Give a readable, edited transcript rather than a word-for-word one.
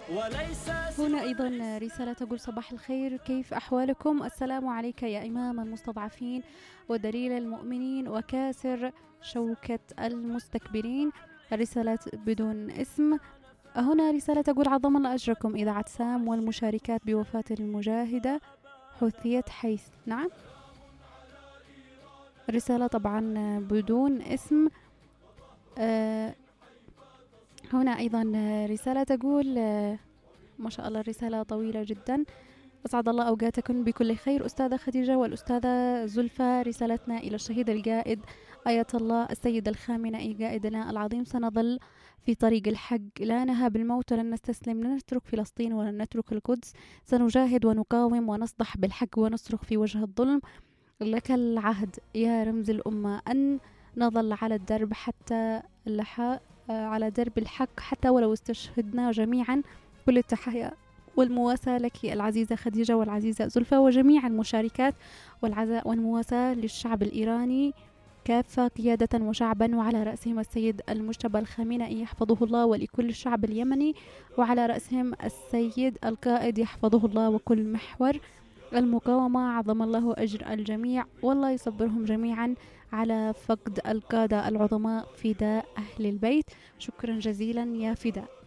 هنا أيضا رسالة تقول: صباح الخير، كيف أحوالكم؟ السلام عليك يا إمام المستضعفين ودليل المؤمنين وكاسر شوكة المستكبرين. الرسالات بدون اسم. هنا رسالة تقول: عظم الله أجركم إذاعة سام والمشاركات بوفاة المجاهدة حوثية حيث. نعم، رسالة طبعا بدون اسم. هنا أيضا رسالة تقول ما شاء الله الرسالة طويلة جدا. أسعد الله أوقاتكم بكل خير أستاذة خديجة والأستاذة زلفى. رسالتنا إلى الشهيد القائد آية الله السيد الخامنئي قائدنا العظيم: سنظل في طريق الحق، لا نهاب الموت ولن نستسلم، لن نترك فلسطين ولن نترك القدس، سنجاهد ونقاوم ونصدح بالحق ونصرخ في وجه الظلم. لك العهد يا رمز الأمة أن نظل على الدرب حتى على درب الحق حتى ولو استشهدنا جميعا. كل التحية والمواساة لك العزيزة خديجة والعزيزة زلفى وجميع المشاركات، والعزاء والمواساة للشعب الإيراني كافة قيادة وشعبا، وعلى رأسهم السيد المجتبى الخامنئي يحفظه الله، ولكل الشعب اليمني وعلى رأسهم السيد القائد يحفظه الله، وكل محور المقاومة عظم الله أجر الجميع، والله يصبرهم جميعا على فقد القادة العظماء فداء أهل البيت. شكرا جزيلا يا فداء.